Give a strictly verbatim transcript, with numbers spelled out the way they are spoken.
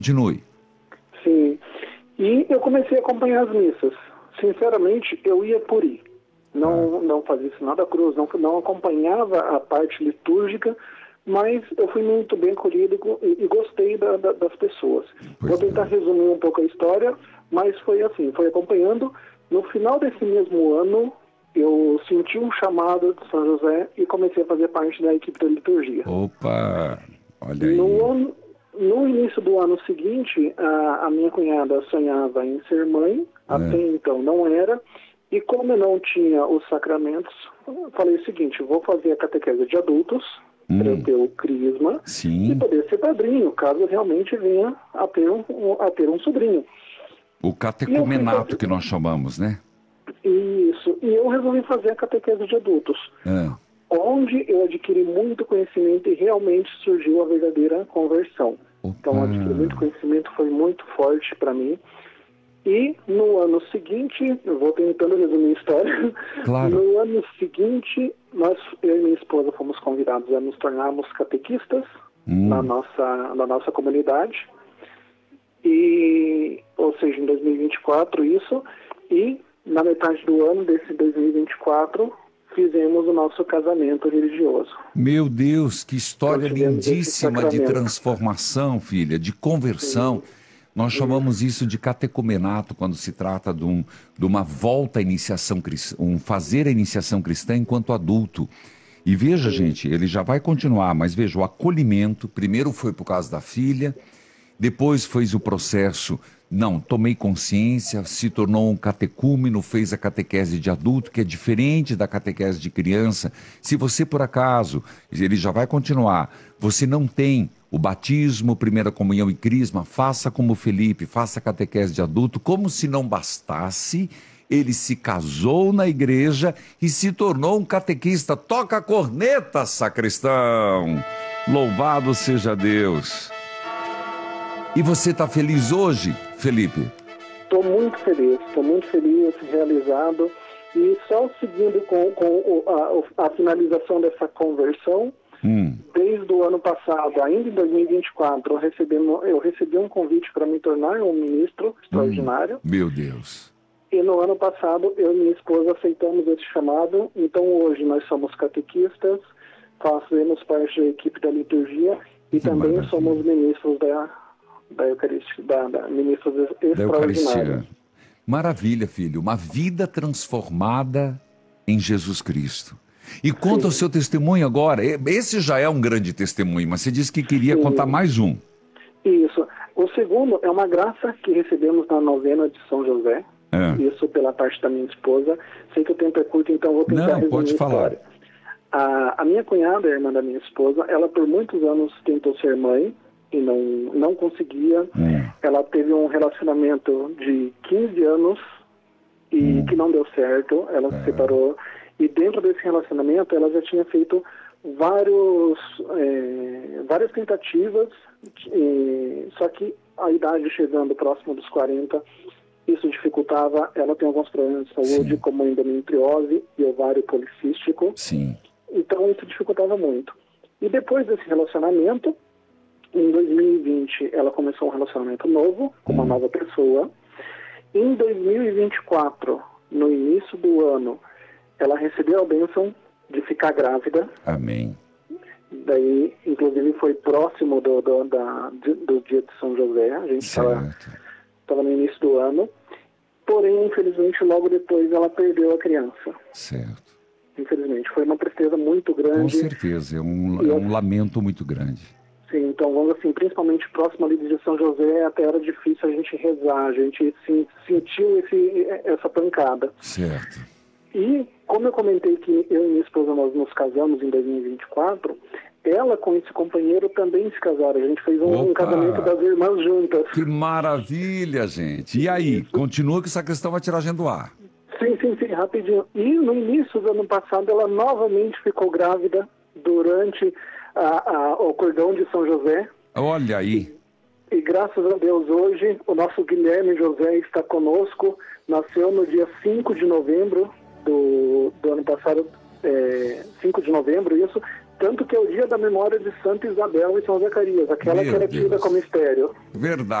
Continue. Sim. E eu comecei a acompanhar as missas. Sinceramente, eu ia por ir. Não, ah. não fazia sinal da cruz, não, não acompanhava a parte litúrgica, mas eu fui muito bem acolhido e, e gostei da, da, das pessoas. Pois Vou tentar é. resumir um pouco a história, mas foi assim, foi acompanhando. No final desse mesmo ano, eu senti um chamado de São José e comecei a fazer parte da equipe da liturgia. Opa! Olha aí. No, ano, no início do ano seguinte, a, a minha cunhada sonhava em ser mãe, é. até então não era, e como eu não tinha os sacramentos, falei o seguinte, vou fazer a catequese de adultos, hum. para eu ter o crisma, Sim. e poder ser padrinho, caso realmente venha a ter um, a ter um sobrinho. O catecumenato que nós chamamos, né? Isso, e eu resolvi fazer a catequese de adultos, é. onde eu adquiri muito conhecimento e realmente surgiu a verdadeira conversão. Opa. Então, adquirir muito conhecimento foi muito forte para mim. E no ano seguinte, eu vou tentando resumir a história, claro. No ano seguinte, nós, eu e minha esposa fomos convidados a nos tornarmos catequistas hum. na, nossa, na nossa comunidade, e, ou seja, em dois mil e vinte e quatro isso, e na metade do ano desse dois mil e vinte e quatro, fizemos o nosso casamento religioso. Meu Deus, que história então, lindíssima de transformação, filha, de conversão. Sim. Nós chamamos Sim. isso de catecumenato, quando se trata de, um, de uma volta à iniciação cristã, um fazer a iniciação cristã enquanto adulto. E veja, Sim. gente, ele já vai continuar, mas veja, o acolhimento, primeiro foi por causa da filha, depois fez o processo, não, tomei consciência, se tornou um catecúmeno, fez a catequese de adulto, que é diferente da catequese de criança. Se você, por acaso, ele já vai continuar, você não tem o batismo, primeira comunhão e crisma, faça como Felipe, faça a catequese de adulto, como se não bastasse, ele se casou na igreja e se tornou um catequista. Toca a corneta, sacristão! Louvado seja Deus! E você está feliz hoje, Felipe? Estou muito feliz, estou muito feliz, realizado. E só seguindo com, com a, a finalização dessa conversão, hum. desde o ano passado, ainda em dois mil e vinte e quatro, eu recebi, eu recebi um convite para me tornar um ministro extraordinário. Hum. Meu Deus! E no ano passado, eu e minha esposa aceitamos esse chamado. Então hoje nós somos catequistas, fazemos parte da equipe da liturgia e que também maravilha. Somos ministros da da Eucaristia, da, da ministros extraordinários. Maravilha, filho. Uma vida transformada em Jesus Cristo. E conta Sim. o seu testemunho agora. Esse já é um grande testemunho, mas você disse que queria Sim. contar mais um. Isso. O segundo é uma graça que recebemos na novena de São José. É. Isso pela parte da minha esposa. Sei que o tempo é curto, então vou tentar Não, resumir pode a falar. história. A, a minha cunhada, a irmã da minha esposa, ela por muitos anos tentou ser mãe, e não, não conseguia. Hum. Ela teve um relacionamento de quinze anos e hum. que não deu certo, ela é. se separou. E dentro desse relacionamento, ela já tinha feito vários, é, várias tentativas, e, só que a idade chegando próximo dos quarenta, isso dificultava. Ela tem alguns problemas de saúde, Sim. como endometriose e ovário policístico. Sim. Então, isso dificultava muito. E depois desse relacionamento, em dois mil e vinte, ela começou um relacionamento novo, com uma hum. nova pessoa. Em dois mil e vinte e quatro, no início do ano, ela recebeu a bênção de ficar grávida. Amém. Daí, inclusive, foi próximo do, do, da, do dia de São José. A gente estava no início do ano. Porém, infelizmente, logo depois ela perdeu a criança. Certo. Infelizmente. Foi uma tristeza muito grande. Com certeza. É um, é um lamento muito grande. Sim, então vamos assim, principalmente próximo ali de São José, até era difícil a gente rezar, a gente sim, sentiu esse, essa pancada. Certo. E como eu comentei que eu e minha esposa nós nos casamos em dois mil e vinte e quatro, ela com esse companheiro também se casaram. A gente fez um, um casamento das irmãs juntas. Que maravilha, gente. E aí, Isso. continua que essa questão vai tirar a gente do ar. Sim, sim, sim, rapidinho. E no início do ano passado, ela novamente ficou grávida durante A, a, o cordão de São José. Olha aí. E, e graças a Deus hoje o nosso Guilherme José está conosco. Nasceu no dia cinco de novembro do, do ano passado, é, cinco de novembro, isso, Tanto que é o dia da memória de Santa Isabel e São Zacarias, aquela Meu que era tida Deus. como estéreo. Verdade.